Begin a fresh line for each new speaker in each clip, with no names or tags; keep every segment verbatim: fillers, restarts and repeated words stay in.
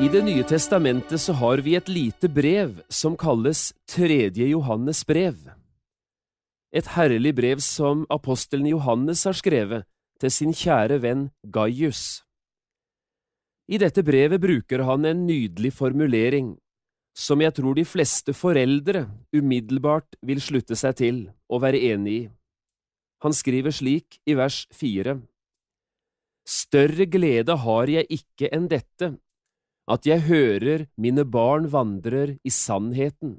I Det nye testamentet så har vi et lite brev som kalles Tredje Johannes brev. Et herlig brev som apostelen Johannes har skrevet til sin kjære venn Gaius. I dette brevet bruker han en nydelig formulering, som jeg tror de fleste foreldre umiddelbart vil slutte seg til og være enig i. Han skriver slik i vers fire. Større glede har jeg ikke enn dette, at jeg hører mine barn vandrer i sannheten.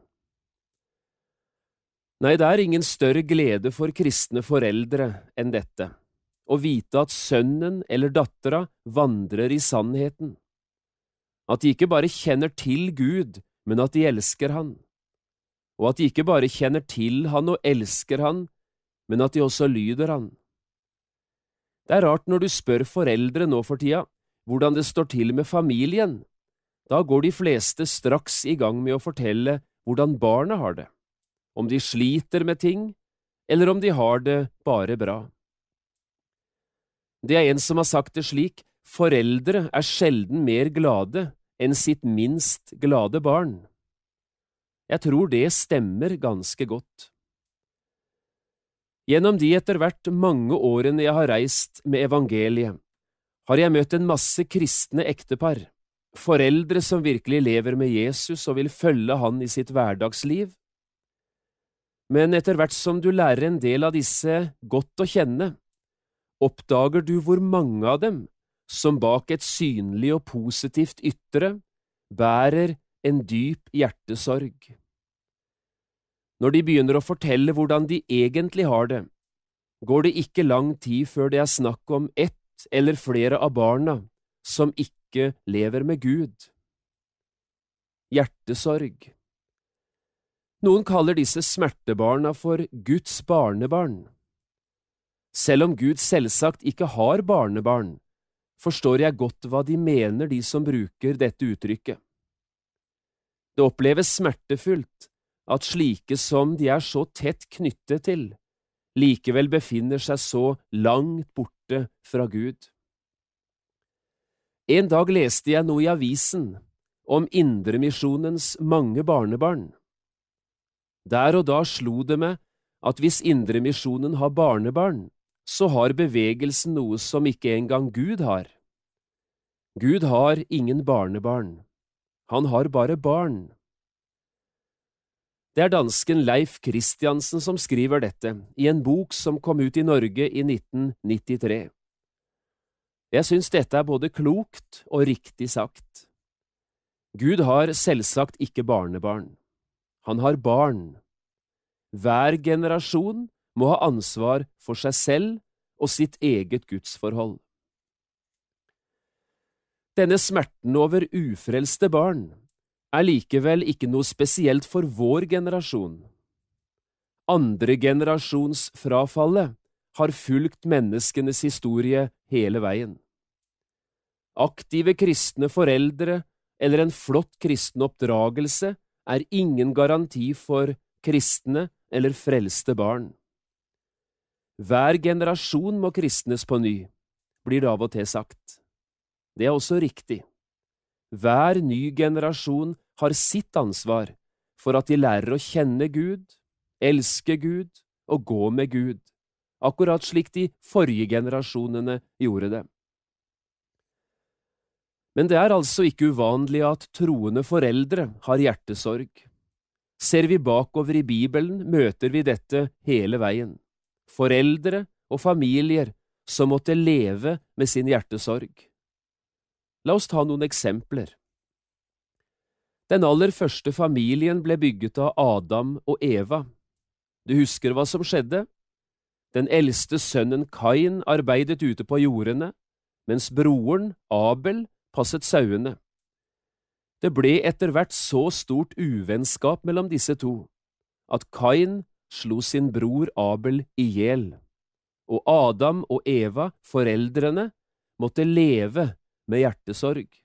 Nei, det er ingen større glede for kristne foreldre enn dette, å vite at sønnen eller dattera vandrer i sannheten. At de ikke bare kjenner til Gud, men at de elsker han. Og at de ikke bare kjenner til han og elsker han, men at de også lyder han. Det er rart når du spør foreldre nå for tida hvordan det står til med familien. Da går de fleste straks i gang med å fortelle hvordan barna har det, om de sliter med ting, eller om de har det bare bra. Det er en som har sagt det slik, foreldre er sjelden mer glade enn sitt minst glade barn. Jeg tror det stemmer ganske godt. Gjennom de etter hvert mange årene jeg har reist med evangeliet, har jeg møtt en masse kristne ektepar, foreldre som virkelig lever med Jesus og vil følge han i sitt hverdagsliv. Men etter hvert som du lærer en del av disse godt å kjenne, oppdager du hvor mange av dem, som bak et synlig og positivt ytre, bærer en dyp hjertesorg. Når de begynner å fortelle hvordan de egentlig har det, går det ikke lang tid før det er snakk om ett eller flere av barna som ikke lever med Gud. Hjertesorg. Noen kaller disse smertebarna for Guds barnebarn. Selv om Gud selvsagt ikke har barnebarn, forstår jeg godt hva de mener, de som bruker dette uttrykket. Det oppleves smertefullt at slike som de er så tett knyttet til, likevel befinner seg så langt borte fra Gud. En dag leste jeg noe i avisen om Indremisjonens mange barnebarn. Der og da slo det meg at hvis Indremisjonen har barnebarn, så har bevegelsen noe som ikke engang Gud har. Gud har ingen barnebarn. Han har bare barn. Det er dansken Leif Kristiansen som skriver dette i en bok som kom ut i Norge i nitten nittitre. Jeg synes dette er både klokt og riktig sagt. Gud har selvsagt ikke barnebarn. Han har barn. Hver generasjon må ha ansvar for seg selv og sitt eget gudsforhold. Denne smerten over ufrelste barn er likevel ikke noe spesielt for vår generasjon. Andre generasjons frafallet har fulgt menneskenes historie hele veien. Aktive kristne foreldre eller en flott kristen oppdragelse er ingen garanti for kristne eller frelste barn. Hver generasjon må kristnes på ny, blir det av og til sagt. Det er også riktig. Hver ny generasjon har sitt ansvar for at de lærer å kjenne Gud, elske Gud og gå med Gud, akkurat slik de forrige generasjonene gjorde det. Men det er altså ikke uvanlig at troende foreldre har hjertesorg. Ser vi bakover i Bibelen, møter vi dette hele veien. Foreldre og familier som måtte leve med sin hjertesorg. La oss ta noen eksempler. Den aller første familien ble bygget av Adam og Eva. Du husker hva som skjedde? Den eldste sønnen Kain arbeidet ute på jordene, mens broren Abel passet sauene. Det ble etter hvert så stort uvennskap mellom disse to, at Kain slo sin bror Abel ihjel, og Adam og Eva, foreldrene, måtte leve med hjertesorg.